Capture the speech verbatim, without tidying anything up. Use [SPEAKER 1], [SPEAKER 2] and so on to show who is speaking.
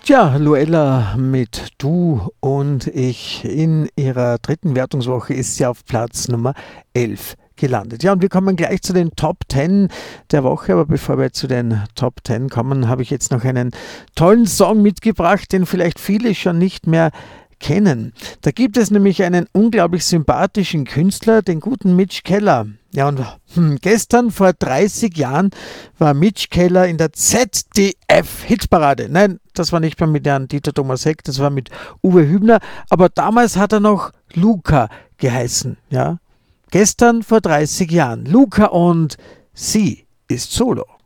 [SPEAKER 1] Tja, Luella mit Du und ich in ihrer dritten Wertungswoche ist sie auf Platz Nummer elf gelandet. Ja, und wir kommen gleich zu den Top zehn der Woche, aber bevor wir zu den Top zehn kommen, habe ich jetzt noch einen tollen Song mitgebracht, den vielleicht viele schon nicht mehr kennen. Da gibt es nämlich einen unglaublich sympathischen Künstler, den guten Mitch Keller. Ja, und hm, gestern vor dreißig Jahren war Mitch Keller in der Z D F-Hitparade. Nein, das war nicht mehr mit Herrn Dieter Thomas Heck, das war mit Uwe Hübner, aber damals hat er noch Luca geheißen. Ja? Gestern vor dreißig Jahren. Luca und sie ist Solo.